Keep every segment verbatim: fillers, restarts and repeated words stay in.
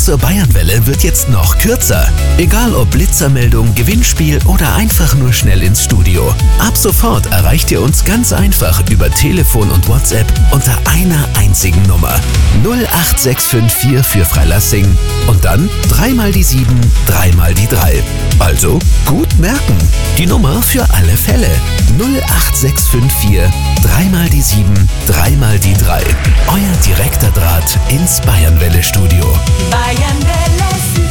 zur Bayernwelle wird jetzt noch kürzer. Egal ob Blitzermeldung, Gewinnspiel oder einfach nur schnell ins Studio. Ab sofort erreicht ihr uns ganz einfach über Telefon und WhatsApp unter einer einzigen Nummer. null acht sechs fünf vier für Freilassing und dann dreimal die sieben, dreimal die drei. Also gut merken. Die Nummer für alle Fälle. null acht sechs fünf vier, dreimal die sieben, dreimal die drei. Euer direkter Draht ins Bayernwelle-Studio. Bayernwelle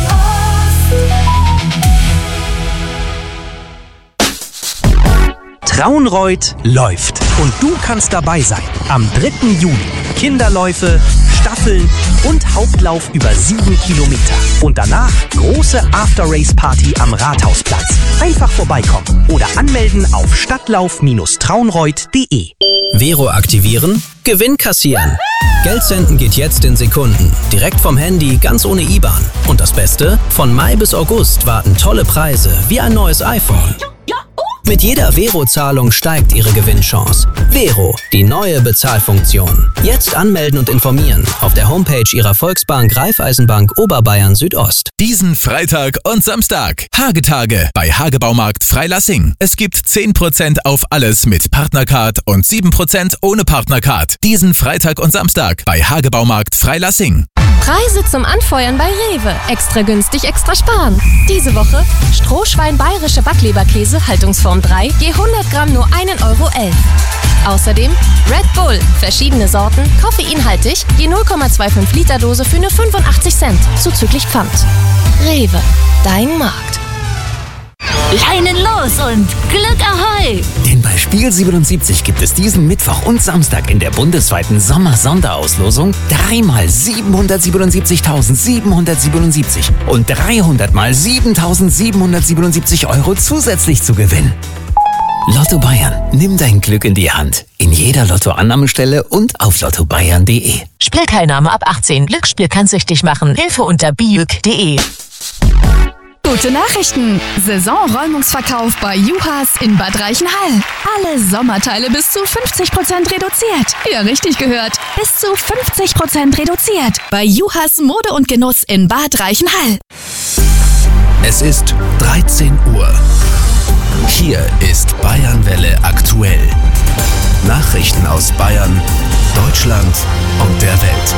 Südost. Traunreut läuft und du kannst dabei sein. Am dritten Juli. Kinderläufe, Staffeln und Hauptlauf über sieben Kilometer. Und danach große After-Race-Party am Rathausplatz. Einfach vorbeikommen oder anmelden auf stadtlauf traunreut punkt de. Vero aktivieren, Gewinn kassieren. Geld senden geht jetzt in Sekunden. Direkt vom Handy, ganz ohne I B A N. Und das Beste? Von Mai bis August warten tolle Preise wie ein neues iPhone. Mit jeder Vero-Zahlung steigt Ihre Gewinnchance. Vero, die neue Bezahlfunktion. Jetzt anmelden und informieren auf der Homepage Ihrer Volksbank Raiffeisenbank Oberbayern Südost. Diesen Freitag und Samstag. Hagetage bei Hagebaumarkt Freilassing. Es gibt zehn Prozent auf alles mit Partnercard und sieben Prozent ohne Partnercard. Diesen Freitag und Samstag bei Hagebaumarkt Freilassing. Preise zum Anfeuern bei Rewe. Extra günstig, extra sparen. Diese Woche Strohschwein bayerische Backleberkäse, Haltungsform drei, je hundert Gramm nur einen Euro elf. Außerdem Red Bull, verschiedene Sorten, koffeinhaltig, je null Komma fünfundzwanzig Liter Dose für nur fünfundachtzig Cent, zuzüglich Pfand. Rewe, dein Markt. Leinen los und Glück Ahoi! Denn bei Spiel siebenundsiebzig gibt es diesen Mittwoch und Samstag in der bundesweiten Sommer-Sonderauslosung dreimal siebenhundertsiebenundsiebzigtausendsiebenhundertsiebenundsiebzig und dreihundert mal siebentausendsiebenhundertsiebenundsiebzig Euro zusätzlich zu gewinnen. Lotto Bayern, nimm dein Glück in die Hand. In jeder Lottoannahmestelle und auf lotto bayern punkt de. Spielteilnahme ab achtzehn. Glücksspiel kann süchtig machen. Hilfe unter biuk punkt de. Gute Nachrichten! Saisonräumungsverkauf bei Juhas in Bad Reichenhall. Alle Sommerteile bis zu fünfzig Prozent reduziert. Ja, richtig gehört. Bis zu fünfzig Prozent reduziert. Bei Juhas Mode und Genuss in Bad Reichenhall. Es ist dreizehn Uhr. Hier ist Bayernwelle aktuell. Nachrichten aus Bayern, Deutschland und der Welt.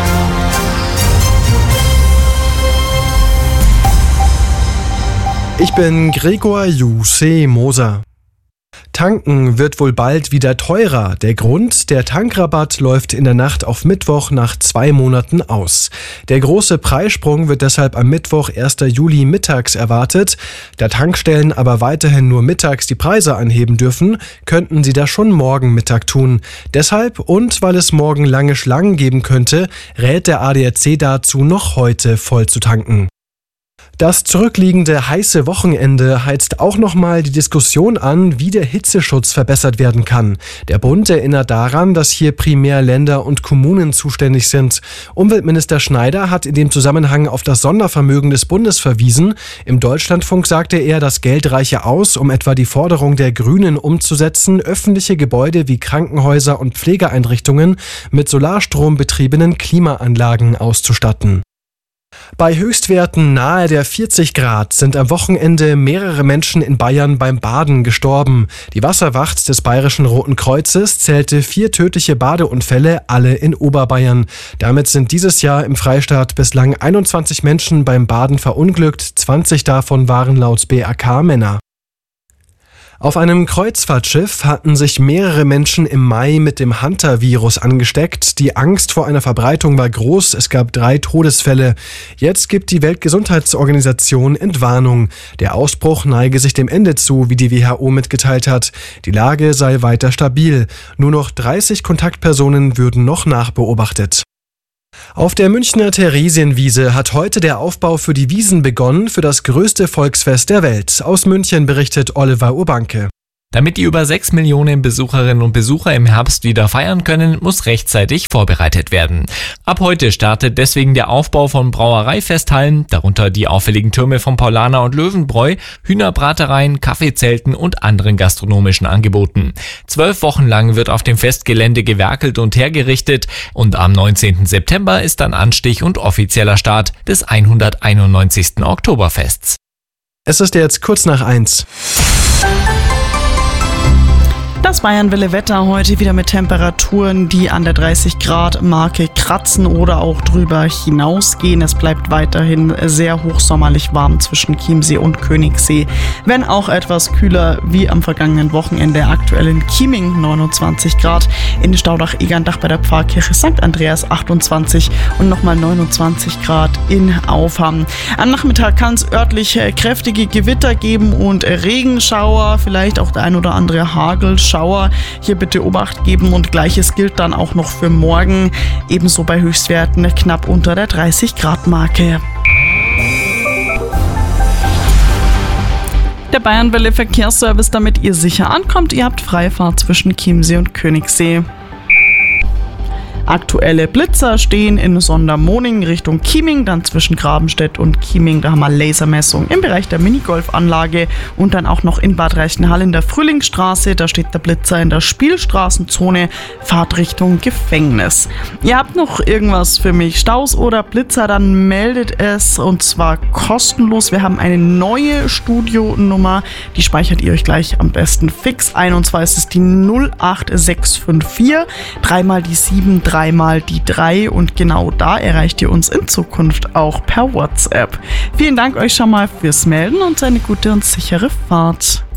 Ich bin Gregor Jussi Moser. Tanken wird wohl bald wieder teurer. Der Grund, der Tankrabatt läuft in der Nacht auf Mittwoch nach zwei Monaten aus. Der große Preissprung wird deshalb am Mittwoch, ersten Juli mittags erwartet. Da Tankstellen aber weiterhin nur mittags die Preise anheben dürfen, könnten sie das schon morgen Mittag tun. Deshalb und weil es morgen lange Schlangen geben könnte, rät der A D A C dazu, noch heute voll zu tanken. Das zurückliegende heiße Wochenende heizt auch nochmal die Diskussion an, wie der Hitzeschutz verbessert werden kann. Der Bund erinnert daran, dass hier primär Länder und Kommunen zuständig sind. Umweltminister Schneider hat in dem Zusammenhang auf das Sondervermögen des Bundes verwiesen. Im Deutschlandfunk sagte er, das Geld reiche aus, um etwa die Forderung der Grünen umzusetzen, öffentliche Gebäude wie Krankenhäuser und Pflegeeinrichtungen mit Solarstrom betriebenen Klimaanlagen auszustatten. Bei Höchstwerten nahe der vierzig Grad sind am Wochenende mehrere Menschen in Bayern beim Baden gestorben. Die Wasserwacht des Bayerischen Roten Kreuzes zählte vier tödliche Badeunfälle, alle in Oberbayern. Damit sind dieses Jahr im Freistaat bislang einundzwanzig Menschen beim Baden verunglückt, zwanzig davon waren laut B A K Männer. Auf einem Kreuzfahrtschiff hatten sich mehrere Menschen im Mai mit dem Hunter-Virus angesteckt. Die Angst vor einer Verbreitung war groß, es gab drei Todesfälle. Jetzt gibt die Weltgesundheitsorganisation Entwarnung. Der Ausbruch neige sich dem Ende zu, wie die W H O mitgeteilt hat. Die Lage sei weiter stabil. Nur noch dreißig Kontaktpersonen würden noch nachbeobachtet. Auf der Münchner Theresienwiese hat heute der Aufbau für die Wiesn begonnen, für das größte Volksfest der Welt. Aus München berichtet Oliver Urbanke. Damit die über sechs Millionen Besucherinnen und Besucher im Herbst wieder feiern können, muss rechtzeitig vorbereitet werden. Ab heute startet deswegen der Aufbau von Brauereifesthallen, darunter die auffälligen Türme von Paulaner und Löwenbräu, Hühnerbratereien, Kaffeezelten und anderen gastronomischen Angeboten. Zwölf Wochen lang wird auf dem Festgelände gewerkelt und hergerichtet und am neunzehnten September ist dann Anstich und offizieller Start des hunderteinundneunzigsten Oktoberfests. Es ist jetzt kurz nach eins. Das Bayernwelle-Wetter heute wieder mit Temperaturen, die an der dreißig Grad Marke kratzen oder auch drüber hinausgehen. Es bleibt weiterhin sehr hochsommerlich warm zwischen Chiemsee und Königssee, wenn auch etwas kühler wie am vergangenen Wochenende. Aktuell in Chieming neunundzwanzig Grad, in Staudach-Egerndach bei der Pfarrkirche Sankt Andreas achtundzwanzig und nochmal neunundzwanzig Grad in Aufham. Am Nachmittag kann es örtlich kräftige Gewitter geben und Regenschauer, vielleicht auch der ein oder andere Hagelschauer. Hier bitte Obacht geben und Gleiches gilt dann auch noch für morgen, ebenso bei Höchstwerten knapp unter der dreißig Grad Marke. Der Bayernwelle Verkehrsservice, damit ihr sicher ankommt. Ihr habt Freifahrt zwischen Chiemsee und Königssee. Aktuelle Blitzer stehen in Sondermoning Richtung Chieming, dann zwischen Grabenstedt und Chieming, da haben wir Lasermessung im Bereich der Minigolfanlage und dann auch noch in Bad Reichenhall in der Frühlingsstraße, da steht der Blitzer in der Spielstraßenzone, Fahrt Richtung Gefängnis. Ihr habt noch irgendwas für mich, Staus oder Blitzer, dann meldet es und zwar kostenlos. Wir haben eine neue Studionummer, die speichert ihr euch gleich am besten fix ein und zwar ist es die null acht sechs fünf vier, dreimal die sieben, dreimal die drei und genau da erreicht ihr uns in Zukunft auch per WhatsApp. Vielen Dank euch schon mal fürs Melden und eine gute und sichere Fahrt.